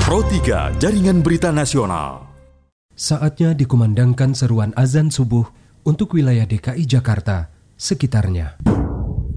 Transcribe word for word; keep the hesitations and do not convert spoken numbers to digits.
Pro tiga, Jaringan Berita Nasional. Saatnya dikumandangkan seruan azan subuh untuk wilayah D K I Jakarta sekitarnya.